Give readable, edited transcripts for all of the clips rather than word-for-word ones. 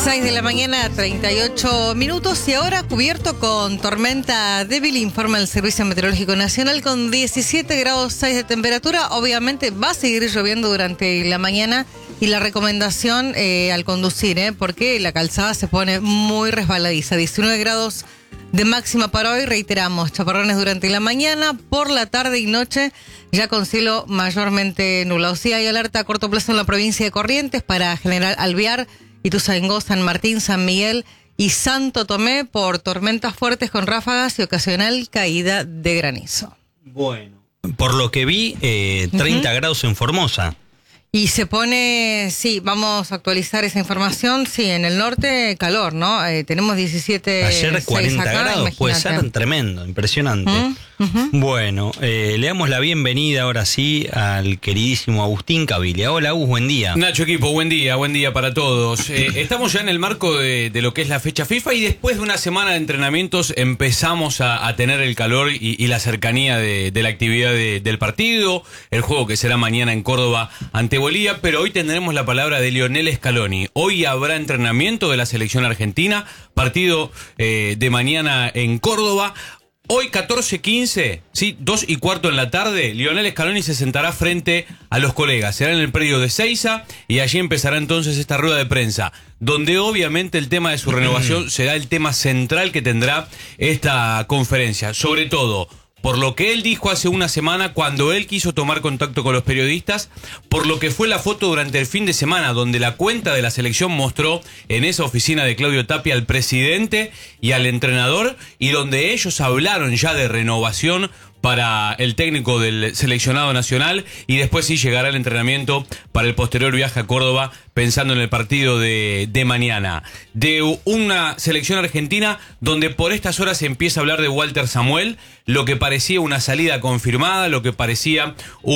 6 de la mañana, 38 minutos, y ahora cubierto con tormenta débil, informa el Servicio Meteorológico Nacional, con 17 grados 6 de temperatura. Obviamente va a seguir lloviendo durante la mañana, y la recomendación al conducir, porque la calzada se pone muy resbaladiza. 19 grados de máxima para hoy, reiteramos, chaparrones durante la mañana, por la tarde y noche, ya con cielo mayormente nublado. Sí, hay alerta a corto plazo en la provincia de Corrientes para General Alvear, Ituzaingó, San Martín, San Miguel y Santo Tomé por tormentas fuertes con ráfagas y ocasional caída de granizo. Bueno, por lo que vi, 30 grados en Formosa. Y se pone, sí, vamos a actualizar esa información, sí, en el norte calor, ¿no? Tenemos 17 ayer 40 acá, grados, imagínate. puede ser tremendo, impresionante. Bueno, le damos la bienvenida ahora sí al queridísimo Agustín Cabilia. Hola, Agus, buen día. Nacho, equipo, buen día para todos. Estamos ya en el marco de lo que es la fecha FIFA, y después de una semana de entrenamientos empezamos a tener el calor y la cercanía de la actividad del partido, el juego que será mañana en Córdoba ante Bolivia, pero hoy tendremos la palabra de Lionel Scaloni. Hoy habrá entrenamiento de la selección argentina, partido de mañana en Córdoba. Hoy 14:15, sí, 2:15 en la tarde, Lionel Scaloni se sentará frente a los colegas. Será en el predio de Ezeiza y allí empezará entonces esta rueda de prensa, donde obviamente el tema de su renovación será el tema central que tendrá esta conferencia. Sobre todo por lo que él dijo hace una semana cuando él quiso tomar contacto con los periodistas, por lo que fue la foto durante el fin de semana, donde la cuenta de la selección mostró en esa oficina de Claudio Tapia al presidente y al entrenador, y donde ellos hablaron ya de renovación para el técnico del seleccionado nacional, y después sí llegará el entrenamiento para el posterior viaje a Córdoba, pensando en el partido de mañana. De una selección argentina donde por estas horas se empieza a hablar de Walter Samuel, lo que parecía una salida confirmada, lo que parecía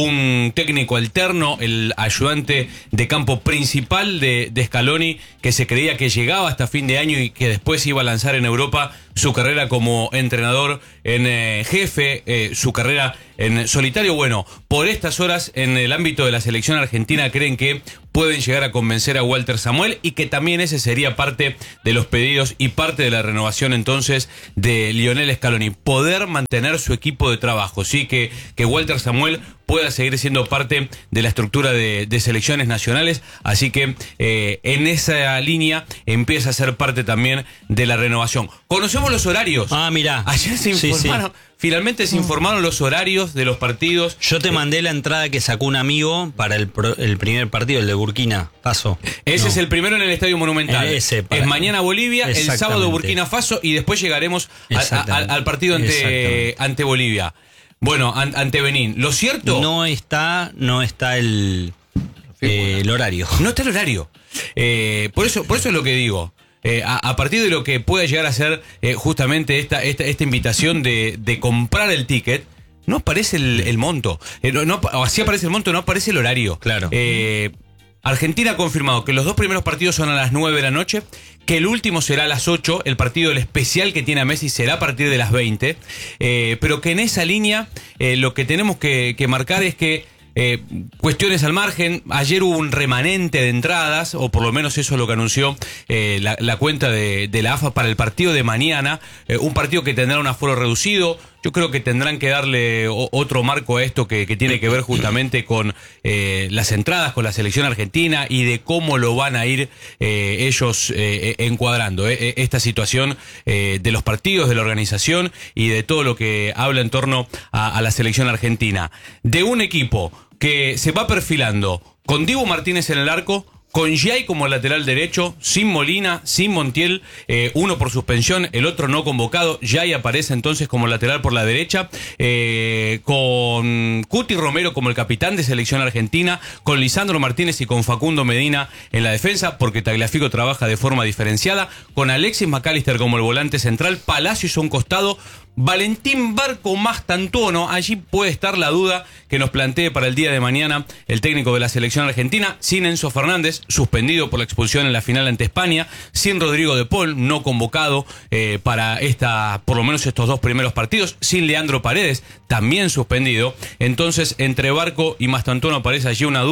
un técnico alterno, el ayudante de campo principal de Scaloni, que se creía que llegaba hasta fin de año y que después iba a lanzar en Europa su carrera como entrenador en jefe, su carrera en solitario. Bueno, por estas horas en el ámbito de la selección argentina creen que pueden llegar a convencer a Walter Samuel, y que también ese sería parte de los pedidos y parte de la renovación entonces de Lionel Scaloni, poder mantener su equipo de trabajo, sí, que Walter Samuel pueda seguir siendo parte de la estructura de selecciones nacionales. Así que en esa línea empieza a ser parte también de la renovación. Conocemos los horarios. Mirá. Ayer se informaron. Sí. Finalmente se informaron los horarios de los partidos. Yo te mandé la entrada que sacó un amigo para el primer partido, el de Burkina Faso. Ese es el primero en el Estadio Monumental. Es mañana Bolivia, el sábado Burkina Faso, y después llegaremos al partido ante Bolivia. Bueno, ante Benín. Lo cierto... No está el horario. No está el horario. Por eso es lo que digo. A partir de lo que pueda llegar a ser justamente esta invitación de comprar el ticket, no aparece el monto. Así aparece el monto, no aparece el horario. Claro. Argentina ha confirmado que los dos primeros partidos son a las 9 de la noche, que el último será a las 8, el partido del especial que tiene a Messi será a partir de las 20, pero que en esa línea lo que tenemos que marcar es que cuestiones al margen. Ayer hubo un remanente de entradas, o por lo menos eso es lo que anunció la cuenta de la AFA para el partido de mañana, un partido que tendrá un aforo reducido. Yo creo que tendrán que darle otro marco a esto que tiene que ver justamente con las entradas, con la selección argentina, y de cómo lo van a ir ellos encuadrando esta situación de los partidos, de la organización y de todo lo que habla en torno a la selección argentina. De un equipo que se va perfilando con Dibu Martínez en el arco, con Giai como lateral derecho, sin Molina, sin Montiel, uno por suspensión, el otro no convocado. Giai aparece entonces como lateral por la derecha, con Cuti Romero como el capitán de selección argentina, con Lisandro Martínez y con Facundo Medina en la defensa, porque Tagliafico trabaja de forma diferenciada, con Alexis McAllister como el volante central, Palacios a un costado, Valentín Barco más Tantuono. Allí puede estar la duda que nos plantee para el día de mañana el técnico de la selección argentina, sin Enzo Fernández, suspendido por la expulsión en la final ante España, sin Rodrigo de Paul, no convocado para por lo menos estos dos primeros partidos, sin Leandro Paredes, también suspendido. Entonces, entre Barco y Mastantuono aparece allí una duda.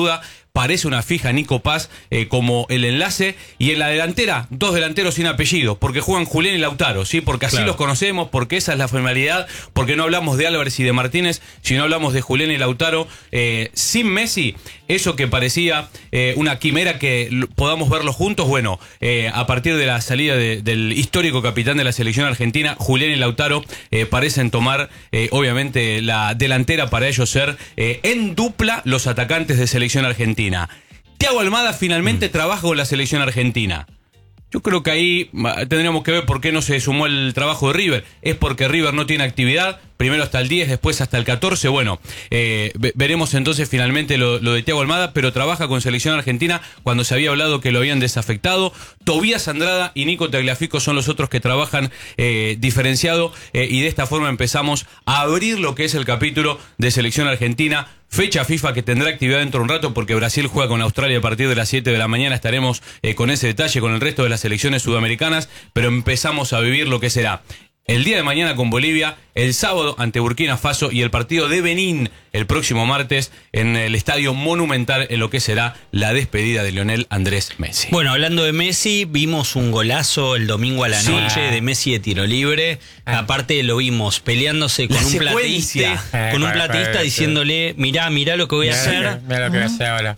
parece una fija Nico Paz como el enlace, y en la delantera, 2 delanteros sin apellido, porque juegan Julián y Lautaro, ¿sí? Porque así los conocemos, porque esa es la formalidad, porque no hablamos de Álvarez y de Martínez, sino hablamos de Julián y Lautaro. Sin Messi, eso que parecía una quimera que podamos verlos juntos, bueno, a partir de la salida del histórico capitán de la selección argentina, Julián y Lautaro parecen tomar obviamente la delantera para ellos ser en dupla los atacantes de selección argentina. Thiago Almada finalmente trabaja con la selección argentina. Yo creo que ahí tendríamos que ver por qué no se sumó el trabajo de River. Es porque River no tiene actividad, primero hasta el 10, después hasta el 14. Bueno, veremos entonces finalmente lo de Thiago Almada, pero trabaja con selección argentina cuando se había hablado que lo habían desafectado. Tobías Andrada y Nico Tagliafico son los otros que trabajan diferenciado, y de esta forma empezamos a abrir lo que es el capítulo de selección argentina. Fecha FIFA que tendrá actividad dentro de un rato, porque Brasil juega con Australia a partir de las 7 de la mañana. Estaremos con ese detalle, con el resto de las selecciones sudamericanas, pero empezamos a vivir lo que será el día de mañana con Bolivia, el sábado ante Burkina Faso y el partido de Benín el próximo martes en el Estadio Monumental, en lo que será la despedida de Lionel Andrés Messi. Bueno, hablando de Messi, vimos un golazo el domingo a la noche de Messi de tiro libre. Aparte lo vimos peleándose con un platista diciéndole, mirá lo que voy a hacer. Mirá lo que voy a hacer ahora.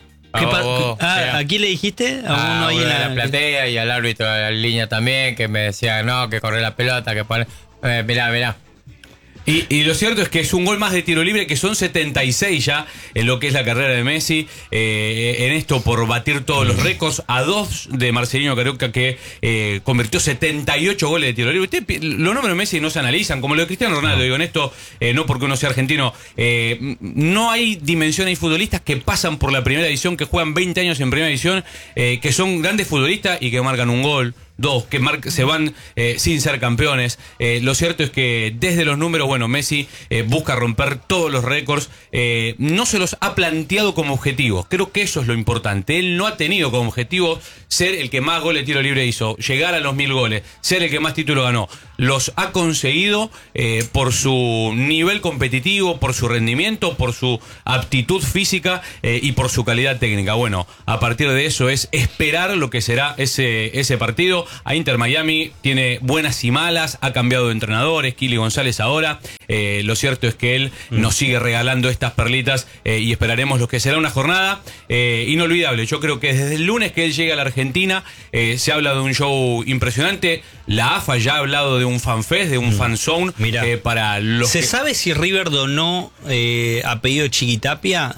¿A quién le dijiste? A uno ahí en la platea, y al árbitro de la línea también, que me decía no, que corre la pelota, que pone... mirá. Y lo cierto es que es un gol más de tiro libre, que son 76 ya en lo que es la carrera de Messi, en esto por batir todos los récords, a 2 de Marcelino Carioca, que convirtió 78 goles de tiro libre. Los números de Messi no se analizan, como lo de Cristiano Ronaldo, digo en esto, no porque uno sea argentino, no hay dimensión, hay futbolistas que pasan por la primera división, que juegan 20 años en primera división, que son grandes futbolistas y que marcan un gol, 2, que se van sin ser campeones. Lo cierto es que desde los números, bueno, Messi busca romper todos los récords. No se los ha planteado como objetivo. Creo que eso es lo importante. Él no ha tenido como objetivo ser el que más goles de tiro libre hizo, llegar a los 1000 goles, ser el que más títulos ganó. Los ha conseguido por su nivel competitivo, por su rendimiento, por su aptitud física y por su calidad técnica. Bueno, a partir de eso es esperar lo que será ese partido. A Inter Miami tiene buenas y malas, ha cambiado de entrenador, Kili González ahora. Lo cierto es que él nos sigue regalando estas perlitas, y esperaremos lo que será una jornada inolvidable. Yo creo que desde el lunes que él llega a la Argentina se habla de un show impresionante. La AFA ya ha hablado de un fanfest, de un fanzone para los... ¿Se sabe si River donó a pedido de Chiquitapia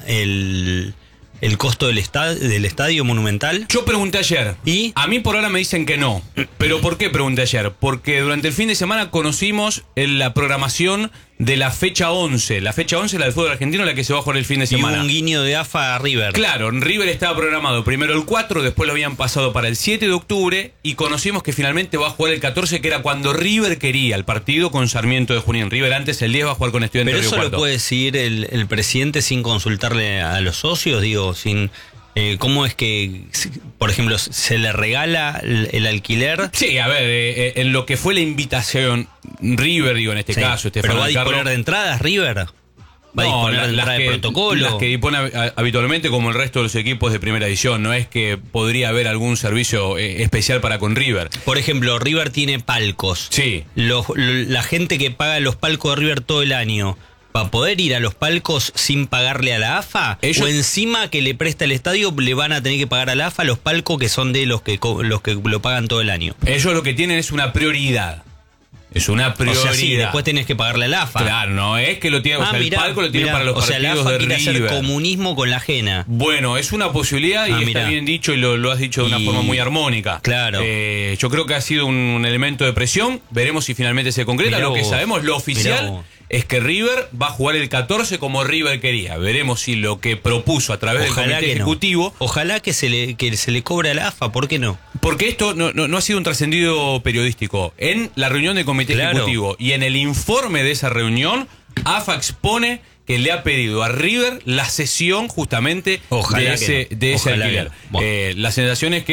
el costo del estadio Monumental? Yo pregunté ayer. ¿Y? A mí por ahora me dicen que no. ¿Pero por qué pregunté ayer? Porque durante el fin de semana conocimos la programación de la fecha 11. La fecha 11, la del fútbol argentino, la que se va a jugar el fin de semana. Y hubo un guiño de AFA a River. Claro, River estaba programado primero el 4, después lo habían pasado para el 7 de octubre, y conocimos que finalmente va a jugar el 14, que era cuando River quería el partido con Sarmiento de Junín. River antes el 10 va a jugar con Estudiantes de Río Cuarto. Pero eso Cuarto. lo puede decidir el presidente sin consultarle a los socios, digo, sin... ¿Cómo es que, por ejemplo, se le regala el alquiler? Sí, a ver, en lo que fue la invitación, River, digo en este caso, pero va a disponer de entradas, River. Va a disponer de entradas de protocolo. Las que dispone habitualmente, como el resto de los equipos de primera división. No es que podría haber algún servicio especial para con River. Por ejemplo, River tiene palcos. Sí. La gente que paga los palcos de River todo el año, ¿va a poder ir a los palcos sin pagarle a la AFA? ¿O encima que le presta el estadio le van a tener que pagar a la AFA los palcos que son de los que lo pagan todo el año? Ellos lo que tienen es una prioridad. Es una prioridad. O sea, sí, después tenés que pagarle a la AFA. Claro, no es que lo tienen, o sea, el palco lo tienen para los partidos de River. O sea, la AFA quiere hacer comunismo con la ajena. Bueno, es una posibilidad y está bien dicho, y lo has dicho de una forma muy armónica. Claro. Yo creo que ha sido un elemento de presión. Veremos si finalmente se concreta. Lo que sabemos, lo oficial, es que River va a jugar el 14 como River quería. Veremos si lo que propuso a través del comité ejecutivo... Ojalá que se le cobre a la AFA, ¿por qué no? Porque esto no ha sido un trascendido periodístico. En la reunión del comité ejecutivo y en el informe de esa reunión, AFA expone que le ha pedido a River la cesión justamente de ese alquiler. Bueno. La sensación es que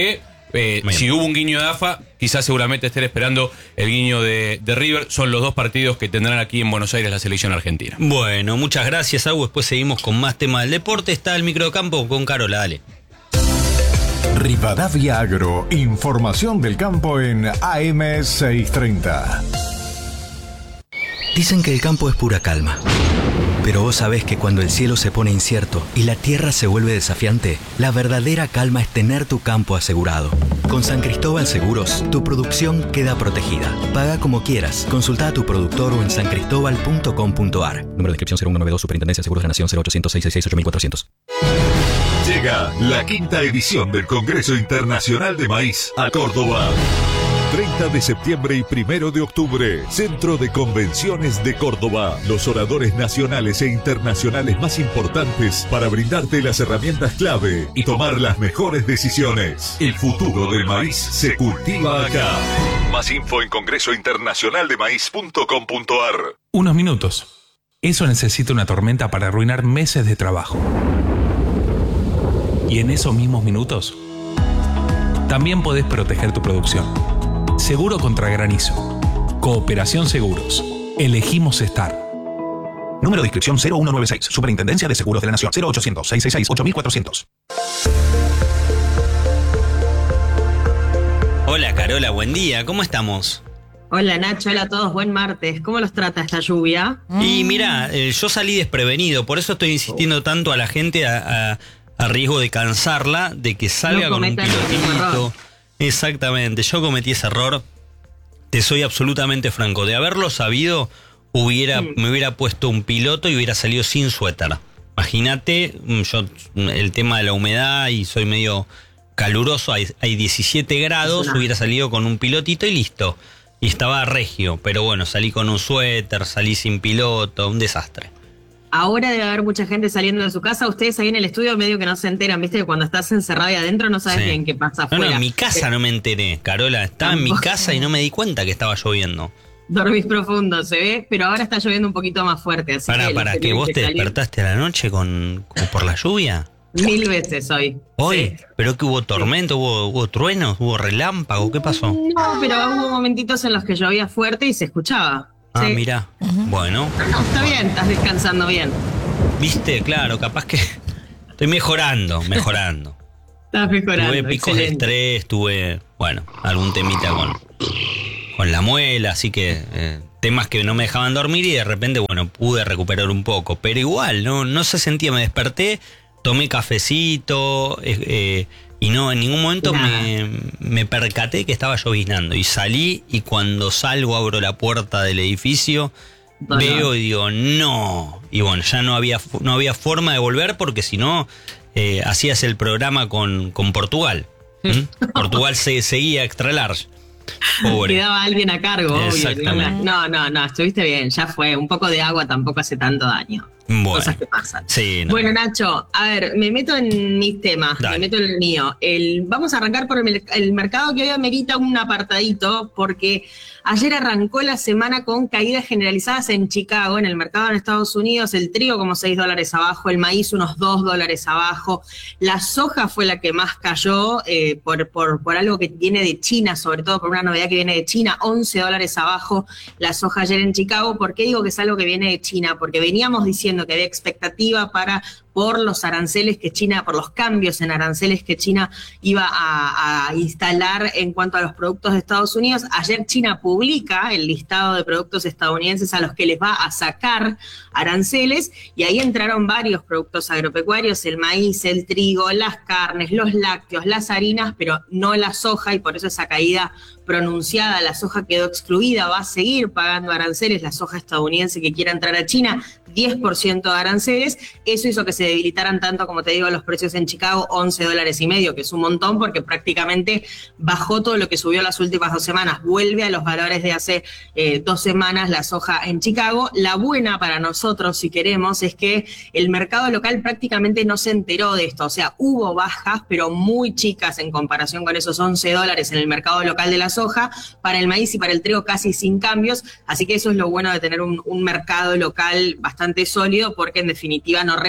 Si hubo un guiño de AFA, quizás seguramente estén esperando el guiño de River. Son los dos partidos que tendrán aquí en Buenos Aires la selección argentina. Bueno, muchas gracias, Agus. Después seguimos con más temas del deporte. Está el microcampo con Carola, dale. Rivadavia Agro, información del campo en AM 630. Dicen que el campo es pura calma. Pero vos sabés que cuando el cielo se pone incierto y la tierra se vuelve desafiante, la verdadera calma es tener tu campo asegurado. Con San Cristóbal Seguros, tu producción queda protegida. Paga como quieras. Consulta a tu productor o en sancristobal.com.ar. Número de inscripción 0192, Superintendencia de Seguros de la Nación 0800 666 8400. Llega la 5ª edición del Congreso Internacional de Maíz a Córdoba. 30 de septiembre y 1 de octubre, Centro de Convenciones de Córdoba. Los oradores nacionales e internacionales más importantes para brindarte las herramientas clave y tomar las mejores decisiones. El futuro del maíz se cultiva acá. Más info en congresointernacionaldemaíz.com.ar. Unos minutos. Eso necesita una tormenta para arruinar meses de trabajo. Y en esos mismos minutos, también podés proteger tu producción. Seguro contra granizo. Cooperación Seguros. Elegimos estar. Número de inscripción 0196. Superintendencia de Seguros de la Nación 0800 666 8400. Hola, Carola, buen día. ¿Cómo estamos? Hola Nacho, hola a todos, buen martes. ¿Cómo los trata esta lluvia? Y mira, yo salí desprevenido, por eso estoy insistiendo tanto a la gente a riesgo de cansarla, de que salga con un pilotito. Exactamente, yo cometí ese error, te soy absolutamente franco, de haberlo sabido me hubiera puesto un piloto y hubiera salido sin suéter. Imagínate, yo el tema de la humedad y soy medio caluroso, hay 17 grados, hubiera salido con un pilotito y listo. Y estaba regio, pero bueno, salí con un suéter, salí sin piloto, un desastre. Ahora debe haber mucha gente saliendo de su casa. Ustedes ahí en el estudio medio que no se enteran, ¿viste? Que cuando estás encerrado ahí adentro no sabes bien qué pasa afuera. No, en mi casa no me enteré, Carola. Estaba en mi casa y no me di cuenta que estaba lloviendo. Dormís profundo, se ve, pero ahora está lloviendo un poquito más fuerte. Así para que vos te despertaste a la noche por la lluvia. 1000 veces hoy. ¿Hoy? Sí. ¿Pero que hubo tormento, hubo truenos, hubo relámpago? ¿Qué pasó? No, pero hubo momentitos en los que llovía fuerte y se escuchaba. Ah, sí. Mirá. Bueno. No, está bien, estás descansando bien. ¿Viste? Claro, capaz que estoy mejorando. Estás mejorando. Tuve picos de estrés, algún temita con la muela, así que temas que no me dejaban dormir y de repente, pude recuperar un poco. Pero igual, no se sentía, me desperté, tomé cafecito y no, en ningún momento me percaté que estaba lloviznando. Y salí y cuando salgo abro la puerta del edificio, veo y digo, no. Y bueno, ya no había forma de volver porque si no, hacías el programa con Portugal. Portugal seguía extra large. Pobre. Quedaba alguien a cargo, obvio. Exactamente. No, estuviste bien, ya fue. Un poco de agua tampoco hace tanto daño. Bueno, cosas que pasan. Sí, no. Bueno, Nacho, a ver, me meto en mis temas, me meto en el mío. Vamos a arrancar por el mercado que hoy amerita un apartadito, porque ayer arrancó la semana con caídas generalizadas en Chicago, en el mercado en Estados Unidos, el trigo como $6 abajo, el maíz unos $2 abajo, la soja fue la que más cayó por algo que viene de China, sobre todo por una novedad que viene de China, $11 abajo la soja ayer en Chicago. ¿Por qué digo que es algo que viene de China? Porque veníamos diciendo que había expectativa por los aranceles que China, por los cambios en aranceles que China iba a instalar en cuanto a los productos de Estados Unidos. Ayer China publica el listado de productos estadounidenses a los que les va a sacar aranceles y ahí entraron varios productos agropecuarios, el maíz, el trigo, las carnes, los lácteos, las harinas, pero no la soja, y por eso esa caída pronunciada, la soja quedó excluida, va a seguir pagando aranceles, la soja estadounidense que quiera entrar a China, 10% de aranceles. Eso hizo que se debilitaran tanto, como te digo, los precios en Chicago, $11.50, que es un montón porque prácticamente bajó todo lo que subió las últimas 2 semanas, vuelve a los valores de hace 2 semanas la soja en Chicago. La buena para nosotros, si queremos, es que el mercado local prácticamente no se enteró de esto, o sea, hubo bajas, pero muy chicas en comparación con esos $11 en el mercado local de la soja, para el maíz y para el trigo casi sin cambios, así que eso es lo bueno de tener un mercado local bastante sólido, porque en definitiva no replicó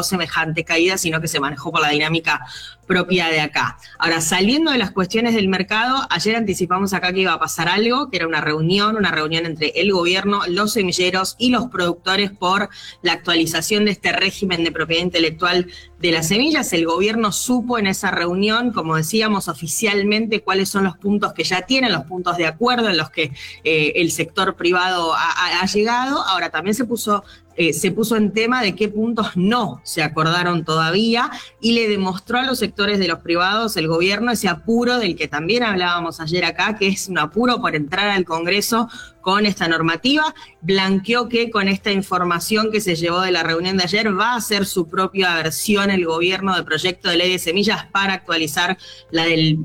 semejante caída, sino que se manejó por la dinámica propia de acá. Ahora, saliendo de las cuestiones del mercado, ayer anticipamos acá que iba a pasar algo, que era una reunión entre el gobierno, los semilleros y los productores por la actualización de este régimen de propiedad intelectual de las semillas. El gobierno supo en esa reunión, como decíamos, oficialmente cuáles son los puntos que ya tienen, los puntos de acuerdo en los que el sector privado ha llegado. Ahora, también se puso en tema de qué puntos no se acordaron todavía y le demostró a los sectores de los privados, el gobierno, ese apuro del que también hablábamos ayer acá, que es un apuro por entrar al Congreso con esta normativa. Blanqueó que con esta información que se llevó de la reunión de ayer va a hacer su propia versión el gobierno de proyecto de ley de semillas para actualizar la de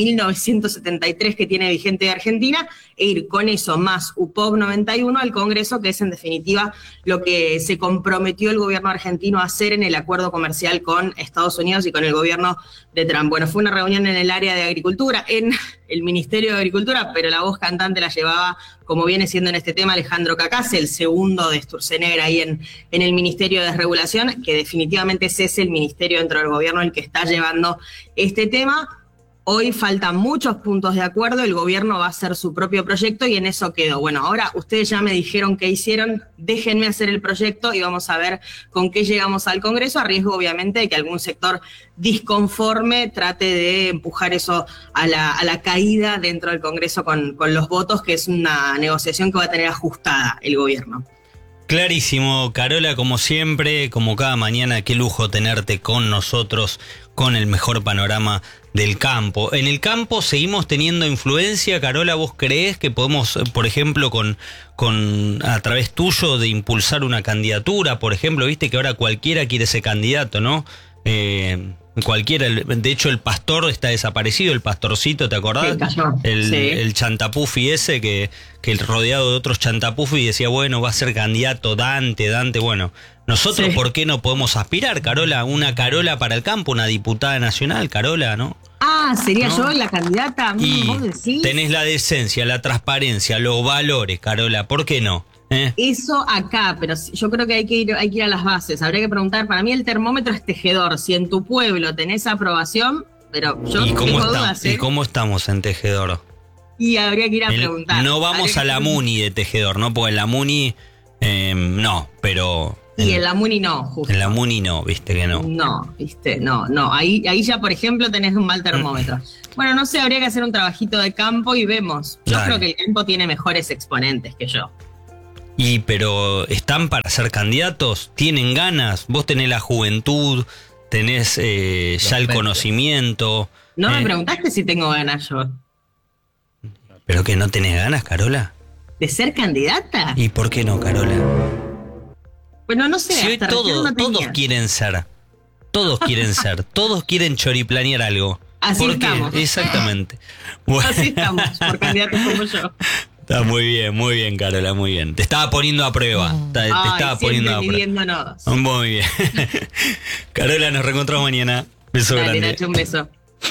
1973 que tiene vigente de Argentina e ir con eso más UPOV 91 al Congreso, que es en definitiva lo que se comprometió el gobierno argentino a hacer en el acuerdo comercial con Estados Unidos y con el gobierno de Trump. Bueno, fue una reunión en el área de Agricultura, en el Ministerio de Agricultura, pero la voz cantante la llevaba, como viene siendo en este tema, Alejandro Cacase, el segundo de Sturzenegger ahí en el Ministerio de Desregulación, que definitivamente ese es el ministerio dentro del gobierno el que está llevando este tema. Hoy faltan muchos puntos de acuerdo, el gobierno va a hacer su propio proyecto y en eso quedó. Bueno, ahora ustedes ya me dijeron qué hicieron, déjenme hacer el proyecto y vamos a ver con qué llegamos al Congreso, a riesgo obviamente de que algún sector disconforme trate de empujar eso a la caída dentro del Congreso con los votos, que es una negociación que va a tener ajustada el gobierno. Clarísimo, Carola, como siempre, como cada mañana, qué lujo tenerte con nosotros, con el mejor panorama del campo. En el campo seguimos teniendo influencia, Carola. ¿Vos creés que podemos, por ejemplo, a través tuyo, de impulsar una candidatura? Por ejemplo, viste que ahora cualquiera quiere ser candidato, ¿no? Cualquiera, de hecho el pastor está desaparecido, el pastorcito, ¿te acordás? El chantapufi ese que rodeado de otros chantapufi decía, bueno, va a ser candidato Dante, bueno, nosotros ¿por qué no podemos aspirar, Carola? Una Carola para el campo, una diputada nacional, Carola, ¿no? ¿Sería yo la candidata? Y ¿Vos decís? Tenés la decencia, la transparencia, los valores, Carola, ¿por qué no? Eso acá, pero yo creo que hay que ir a las bases. Habría que preguntar, para mí el termómetro es Tejedor. Si en tu pueblo tenés aprobación, pero yo tengo dudas. ¿Y cómo estamos en Tejedor? Y habría que ir a preguntar. No vamos a la MUNI de Tejedor, ¿no? Porque en la MUNI no, pero... Y en la MUNI no, justo. En la MUNI no, viste que no. No, viste, no. Ahí ya, por ejemplo, tenés un mal termómetro. Bueno, no sé, habría que hacer un trabajito de campo y vemos. Yo creo que el campo tiene mejores exponentes que yo. Pero ¿están para ser candidatos? ¿Tienen ganas? Vos tenés la juventud, tenés ya el conocimiento. No me preguntaste si tengo ganas yo. ¿Pero que no tenés ganas, Carola? ¿De ser candidata? ¿Y por qué no, Carola? Bueno, no sé. Si hoy todos quieren ser. Todos quieren ser. Todos quieren choriplanear algo. Así estamos. Exactamente. Bueno. Así estamos, por candidatos como yo. Está muy bien, Carola, muy bien. Te estaba poniendo a prueba. Te estaba poniendo a prueba. Muy bien. Carola, nos reencontramos mañana. Beso grande. Nacho, un beso.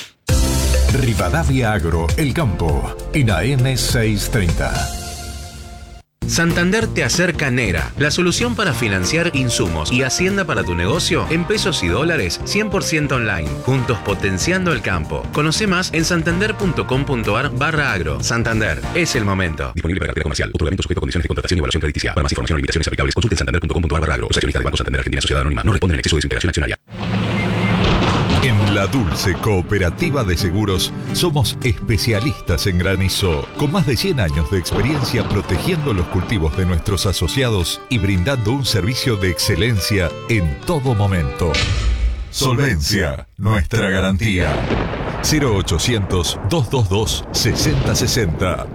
Rivadavia Agro, el campo, en AM 630. Santander te acerca NERA, la solución para financiar insumos y hacienda para tu negocio en pesos y dólares 100% online. Juntos potenciando el campo. Conoce más en santander.com.ar/agro. Santander, es el momento. Disponible para cartera comercial. Otorgamiento sujeto a condiciones de contratación y evaluación crediticia. Para más información y limitaciones aplicables, consulte santander.com.ar/agro. Los accionistas del Banco Santander Argentina Sociedad Anónima no responden en exceso de su integración accionaria. En La Dulce Cooperativa de Seguros somos especialistas en granizo, con más de 100 años de experiencia protegiendo los cultivos de nuestros asociados y brindando un servicio de excelencia en todo momento. Solvencia, nuestra garantía. 0800-222-6060.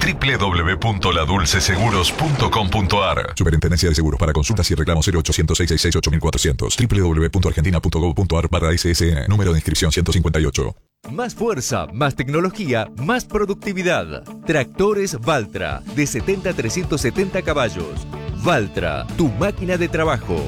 www.ladulceseguros.com.ar. Superintendencia de Seguros. Para consultas y reclamos 0800-666-8400. www.argentina.gov.ar/SSN. Número de inscripción 158. Más fuerza, más tecnología, más productividad. Tractores Valtra, de 70 a 370 caballos. Valtra, tu máquina de trabajo.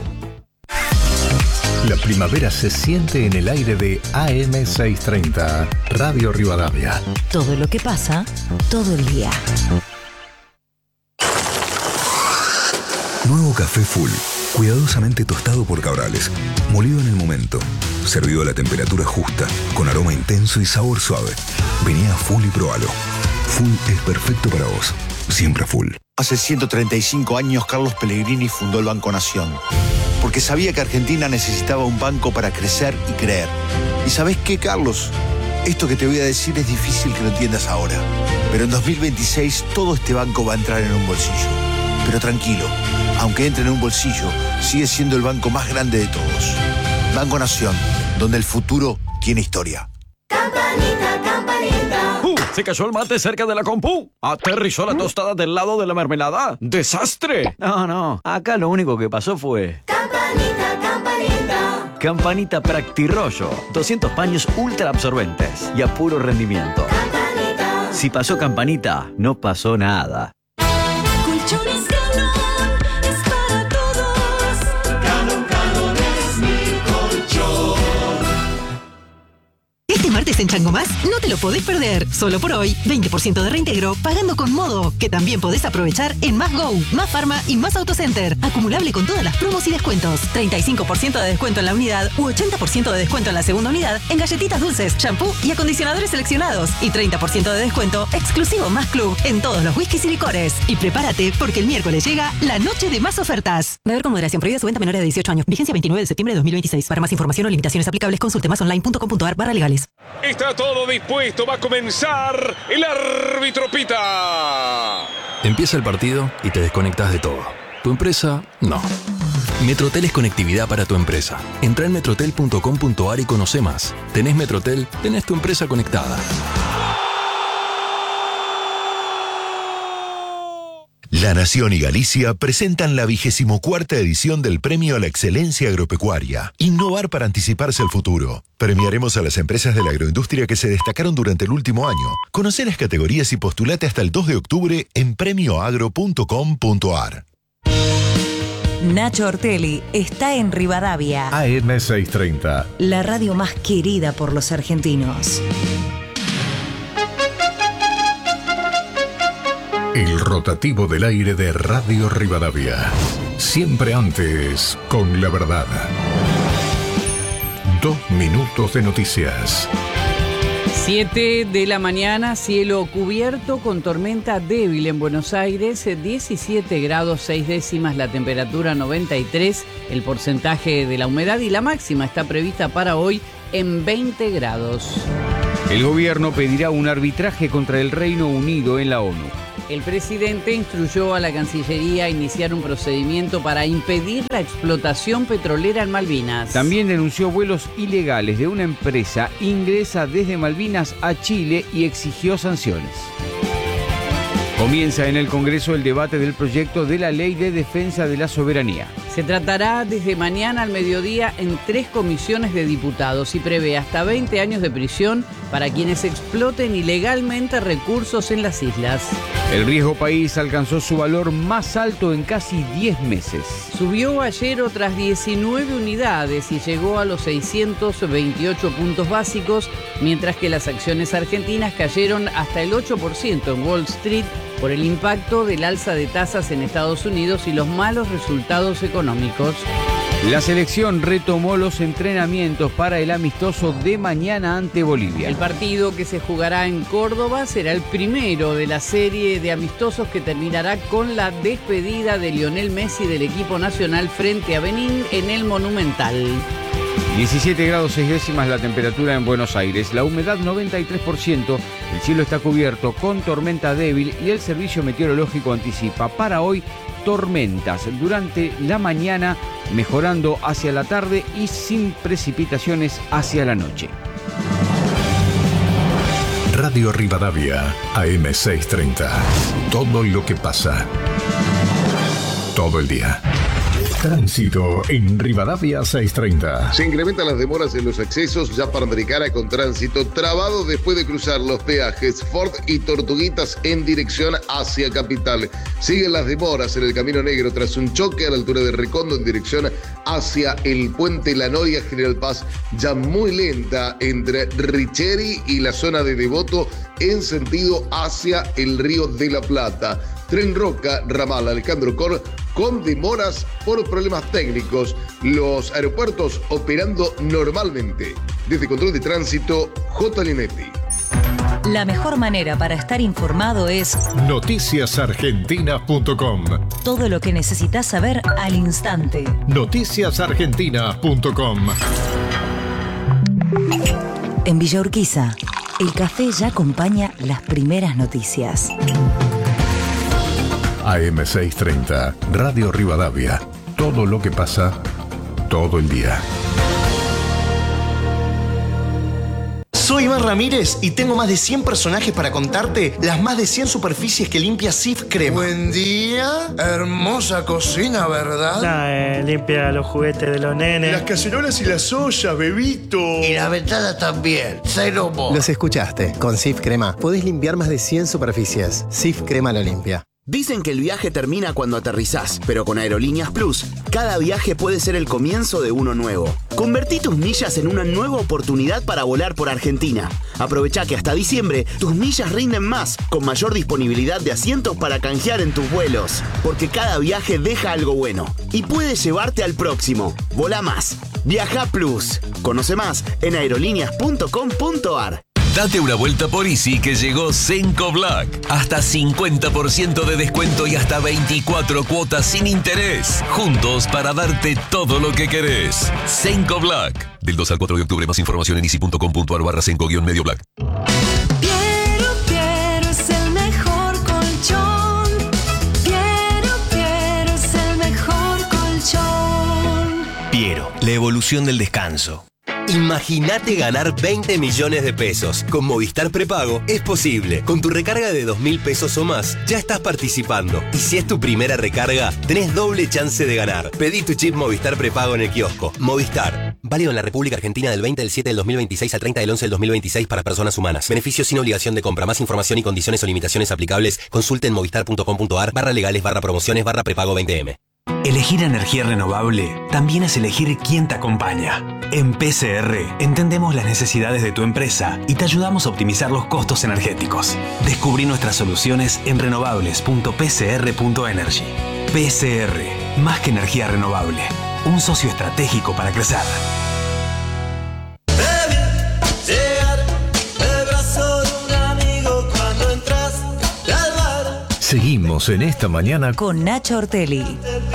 La primavera se siente en el aire de AM 630, Radio Rivadavia. Todo lo que pasa, todo el día. Nuevo Café Full. Cuidadosamente tostado por Cabrales, molido en el momento, servido a la temperatura justa, con aroma intenso y sabor suave. Vení a Full y probalo. Full es perfecto para vos. Siempre Full. Hace 135 años Carlos Pellegrini fundó el Banco Nación, porque sabía que Argentina necesitaba un banco para crecer y creer. ¿Y sabés qué, Carlos? Esto que te voy a decir es difícil que lo entiendas ahora, pero en 2026 todo este banco va a entrar en un bolsillo. Pero tranquilo, aunque entre en un bolsillo, sigue siendo el banco más grande de todos. Banco Nación, donde el futuro tiene historia. Campanita, campanita. Se cayó el mate cerca de la compu. Aterrizó la tostada del lado de la mermelada. ¡Desastre! No. Acá lo único que pasó fue... Campanita, campanita. Campanita Practirollo. 200 paños ultra absorbentes y a puro rendimiento. Campanita. Si pasó Campanita, no pasó nada. Colchones Galón es para todos. Galón es mi colchón. Este martes en Chango Más no te lo podés perder. Solo por hoy, 20% de reintegro pagando con Modo, que también podés aprovechar en Más Go, Más Pharma y Más Autocenter. Acumulable con todas las promos y descuentos. 35% de descuento en la unidad u 80% de descuento en la segunda unidad en galletitas dulces, shampoo y acondicionadores seleccionados. Y 30% de descuento exclusivo Más Club en todos los whiskies y licores. Y prepárate porque el miércoles llega la noche de más ofertas. Beber con moderación. Prohibida su venta a menores de 18 años. Vigencia 29 de septiembre de 2026. Para más información o limitaciones aplicables, consulte masonline.com.ar/legales. Está todo dispuesto, va a comenzar el árbitro pita. Empieza el partido y te desconectas de todo. ¿Tu empresa? No. Metrotel es conectividad para tu empresa. Entra en metrotel.com.ar y conoce más. ¿Tenés Metrotel? Tenés tu empresa conectada. La Nación y Galicia presentan la 24ª edición del Premio a la Excelencia Agropecuaria. Innovar para anticiparse al futuro. Premiaremos a las empresas de la agroindustria que se destacaron durante el último año. Conoce las categorías y postulate hasta el 2 de octubre en premioagro.com.ar. Nacho Ortelli está en Rivadavia. AM630. La radio más querida por los argentinos. El rotativo del aire de Radio Rivadavia. Siempre antes, con la verdad. 2 minutos de noticias. 7 de la mañana, cielo cubierto con tormenta débil en Buenos Aires, 17 grados 6 décimas, la temperatura 93, el porcentaje de la humedad y la máxima está prevista para hoy en 20 grados. El gobierno pedirá un arbitraje contra el Reino Unido en la ONU. El presidente instruyó a la Cancillería a iniciar un procedimiento para impedir la explotación petrolera en Malvinas. También denunció vuelos ilegales de una empresa ingresa desde Malvinas a Chile y exigió sanciones. Comienza en el Congreso el debate del proyecto de la Ley de Defensa de la Soberanía. Se tratará desde mañana al mediodía en 3 comisiones de diputados y prevé hasta 20 años de prisión para quienes exploten ilegalmente recursos en las islas. El riesgo país alcanzó su valor más alto en casi 10 meses. Subió ayer otras 19 unidades y llegó a los 628 puntos básicos, mientras que las acciones argentinas cayeron hasta el 8% en Wall Street por el impacto del alza de tasas en Estados Unidos y los malos resultados económicos. La selección retomó los entrenamientos para el amistoso de mañana ante Bolivia. El partido que se jugará en Córdoba será el primero de la serie de amistosos que terminará con la despedida de Lionel Messi del equipo nacional frente a Benín en el Monumental. 17 grados 6 décimas la temperatura en Buenos Aires, la humedad 93%, el cielo está cubierto con tormenta débil y el servicio meteorológico anticipa para hoy tormentas durante la mañana, mejorando hacia la tarde y sin precipitaciones hacia la noche. Radio Rivadavia, AM630. Todo lo que pasa. Todo el día. Tránsito en Rivadavia 630. Se incrementan las demoras en los accesos ya Panamericana con tránsito trabado después de cruzar los peajes Ford y Tortuguitas en dirección hacia Capital. Siguen las demoras en el Camino Negro tras un choque a la altura de Recondo en dirección hacia el puente La Noria General Paz, ya muy lenta entre Richeri y la zona de Devoto en sentido hacia el Río de la Plata. Tren Roca, ramal Alejandro Cor, con demoras por problemas técnicos. Los aeropuertos operando normalmente. Desde Control de Tránsito, J. Linetti. La mejor manera para estar informado es noticiasargentinas.com. todo lo que necesitas saber al instante. noticiasargentinas.com. En Villa Urquiza, el café ya acompaña las primeras noticias. AM630, Radio Rivadavia. Todo lo que pasa, todo el día. Soy Iván Ramírez y tengo más de 100 personajes para contarte las más de 100 superficies que limpia Cif Crema. Buen día, hermosa cocina, ¿verdad? Limpia los juguetes de los nenes. Las cacerolas y las ollas, bebito. Y la ventana también, cero mo. Los escuchaste. Con Cif Crema podés limpiar más de 100 superficies. Cif Crema lo limpia. Dicen que el viaje termina cuando aterrizás, pero con Aerolíneas Plus, cada viaje puede ser el comienzo de uno nuevo. Convertí tus millas en una nueva oportunidad para volar por Argentina. Aprovecha que hasta diciembre tus millas rinden más, con mayor disponibilidad de asientos para canjear en tus vuelos. Porque cada viaje deja algo bueno y puede llevarte al próximo. Volá más. Viaja Plus. Conoce más en aerolíneas.com.ar. Date una vuelta por Easy que llegó Senco Black. Hasta 50% de descuento y hasta 24 cuotas sin interés. Juntos para darte todo lo que querés. Senco Black. Del 2 al 4 de octubre. Más información en easy.com.ar/Senco-medio Black. Piero es el mejor colchón. Piero es el mejor colchón. Piero, la evolución del descanso. Imagínate ganar 20 millones de pesos. Con Movistar Prepago es posible. Con tu recarga de 2.000 pesos o más, ya estás participando. Y si es tu primera recarga, tenés doble chance de ganar. Pedí tu chip Movistar Prepago en el kiosco. Movistar. Válido en la República Argentina del 20 del 7 del 2026 al 30 del 11 del 2026 para personas humanas. Beneficios sin obligación de compra. Más información y condiciones o limitaciones aplicables. Consulte en movistar.com.ar/legales/prepago 20M. Elegir energía renovable también es elegir quién te acompaña. En PCR entendemos las necesidades de tu empresa y te ayudamos a optimizar los costos energéticos. Descubrí nuestras soluciones en renovables.pcr.energy. PCR, más que energía renovable, un socio estratégico para crecer. Seguimos en esta mañana con Nacho Ortelli.